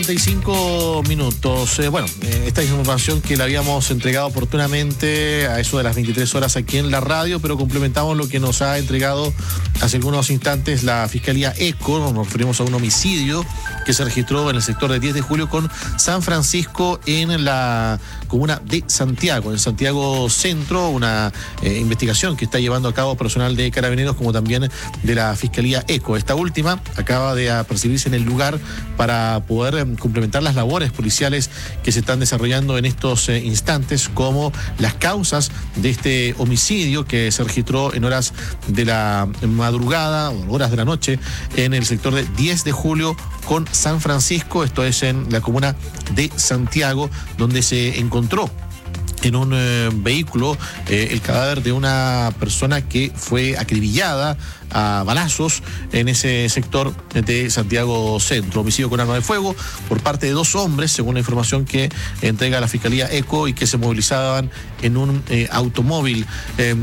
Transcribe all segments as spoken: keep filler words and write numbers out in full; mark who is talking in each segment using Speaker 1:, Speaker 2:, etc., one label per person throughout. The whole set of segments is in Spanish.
Speaker 1: treinta y cinco minutos. Eh, bueno, eh, esta es información que la habíamos entregado oportunamente a eso de las veintitrés horas aquí en la radio, pero complementamos lo que nos ha entregado hace algunos instantes la Fiscalía ECO. Nos referimos a un homicidio que se registró en el sector de diez de julio con San Francisco en la comuna de Santiago, en Santiago Centro, una eh, investigación que está llevando a cabo personal de Carabineros como también de la Fiscalía ECO. Esta última acaba de apercibirse en el lugar para poder eh, complementar las labores policiales que se están desarrollando en estos eh, instantes, como las causas de este homicidio que se registró en horas de la madrugada o horas de la noche en el sector de diez de julio con San Francisco, esto es en la comuna de Santiago, donde se encontró en un eh, vehículo eh, el cadáver de una persona que fue acribillada a balazos en ese sector de Santiago Centro. Homicidio con arma de fuego por parte de dos hombres, según la información que entrega la Fiscalía ECO, y que se movilizaban en un eh, automóvil. Eh,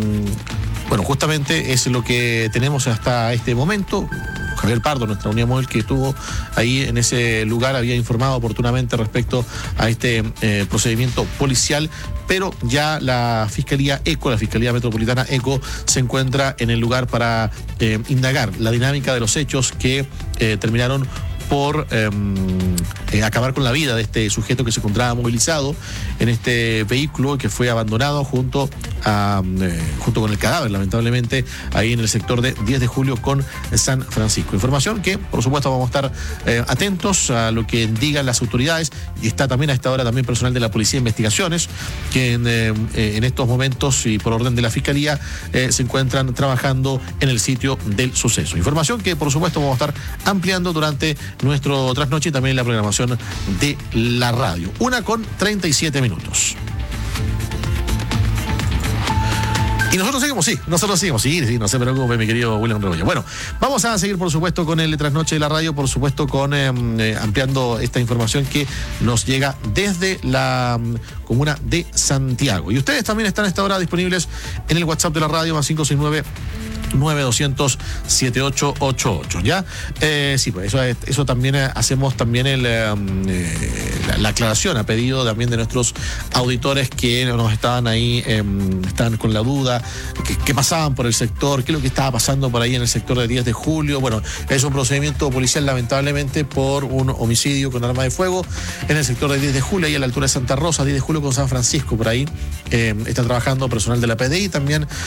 Speaker 1: bueno, justamente es lo que tenemos hasta este momento. Javier Pardo, nuestra unidad móvil que estuvo ahí en ese lugar, había informado oportunamente respecto a este eh, procedimiento policial, pero ya la Fiscalía ECO, la Fiscalía Metropolitana ECO, se encuentra en el lugar para eh, indagar la dinámica de los hechos que eh, terminaron por eh, eh, acabar con la vida de este sujeto que se encontraba movilizado en este vehículo que fue abandonado junto a eh, junto con el cadáver, lamentablemente, ahí en el sector de diez de julio con San Francisco. Información que, por supuesto, vamos a estar eh, atentos a lo que digan las autoridades, y está también a esta hora también personal de la Policía de Investigaciones, que en, eh, en estos momentos y por orden de la Fiscalía eh, se encuentran trabajando en el sitio del suceso. Información que, por supuesto, vamos a estar ampliando durante nuestro trasnoche y también en la programación de la radio. Una con treinta y siete minutos. Y nosotros seguimos, sí, nosotros seguimos, sí, sí, no se preocupe, mi querido William Rebollo. Bueno, vamos a seguir, por supuesto, con el trasnoche de la radio, por supuesto, con eh, eh, ampliando esta información que nos llega desde la um, comuna de Santiago. Y ustedes también están a esta hora disponibles en el WhatsApp de la radio, más cinco seis nueve nueve doscientos siete ocho ocho ocho, ¿ya? Eh, sí, pues eso, eso también hacemos también el, eh, la, la aclaración a pedido también de nuestros auditores que nos estaban ahí, eh, están con la duda, que, que pasaban por el sector, qué es lo que estaba pasando por ahí en el sector de diez de julio. Bueno, es un procedimiento policial, lamentablemente, por un homicidio con arma de fuego en el sector de diez de julio, ahí a la altura de Santa Rosa, diez de julio con San Francisco, por ahí. Eh, está trabajando personal de la P D I, también